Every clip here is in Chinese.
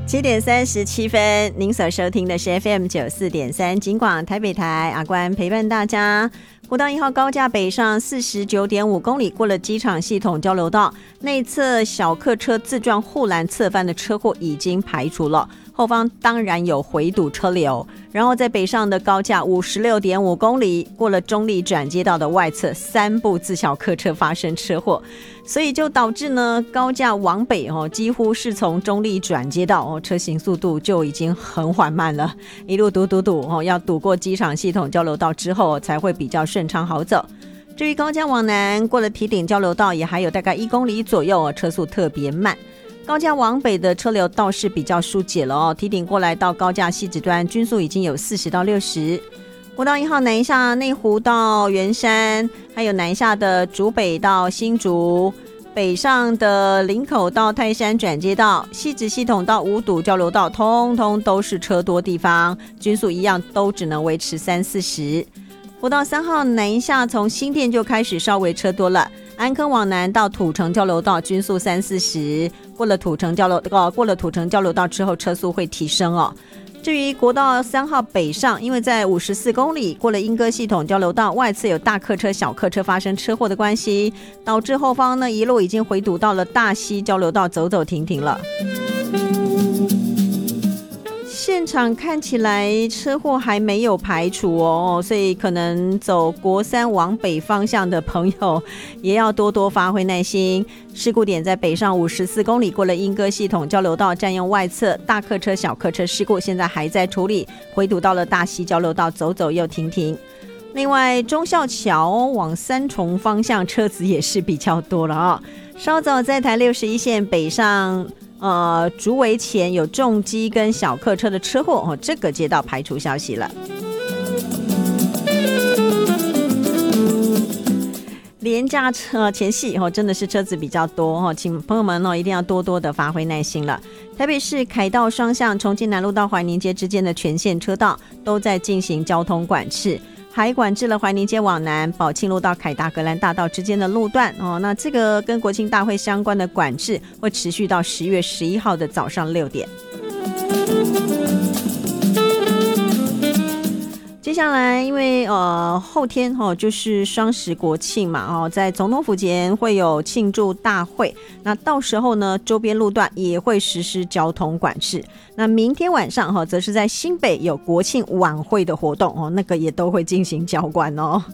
7:37，您所收听的是 FM 94.3警广台北台，阿关陪伴大家。国道1号高架北上49.5公里，过了机场系统交流道，内侧小客车自撞护栏侧翻的车祸已经排除了，后方当然有回堵车流。然后在北上的高架56.5公里，过了中立转接道的外侧3部自小客车发生车祸，所以就导致呢高架往北几乎是从中立转接道车行速度就已经很缓慢了，一路堵要堵过机场系统交流道之后才会比较顺畅好走。至于高架往南，过了堤顶交流道也还有大概1公里左右，车速特别慢。高架往北的车流倒是比较疏解了堤顶过来到高架西子端均速已经有40到60。国道1号南下内湖到圆山，还有南下的竹北到新竹，北上的林口到泰山转接道，西子系统到五堵交流道，通通都是车多地方，均速一样都只能维持30-40。国道3号南下从新店就开始稍微车多了，安坑往南到土城交流道均速30-40，过了土城交流道之后车速会提升至于国道3号北上，因为在54公里过了莺歌系统交流道外侧有大客车小客车发生车祸的关系，导致后方呢一路已经回堵到了大溪交流道，走走停停了。现场看起来车祸还没有排除所以可能走国3往北方向的朋友也要多多发挥耐心。事故点在北上54公里过了莺歌系统交流道，占用外侧大客车小客车事故现在还在处理，回堵到了大溪交流道，走走又停停。另外忠孝桥往三重方向车子也是比较多了稍早在台61线北上竹围前有重机跟小客车的车祸这个接到排除消息了。连假前夕真的是车子比较多请朋友们一定要多多的发挥耐心了。台北市凯道双向重庆南路到怀宁街之间的全线车道都在进行交通管制，还管制了怀宁街往南宝庆路到凯达格兰大道之间的路段那这个跟国庆大会相关的管制会持续到10月11号的早上6点。接下来因为后天就是双十国庆嘛在总统府前会有庆祝大会，那到时候呢周边路段也会实施交通管制。那明天晚上则是在新北有国庆晚会的活动那个也都会进行交管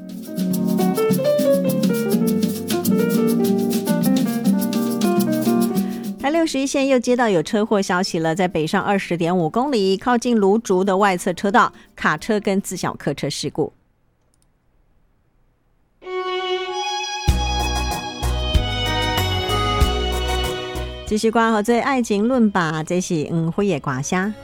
台61线又接到有车祸消息了，在北上20.5公里靠近芦竹的外侧车道，卡车跟自小客车事故。继续关好最爱情论吧，这是灰野刮虾。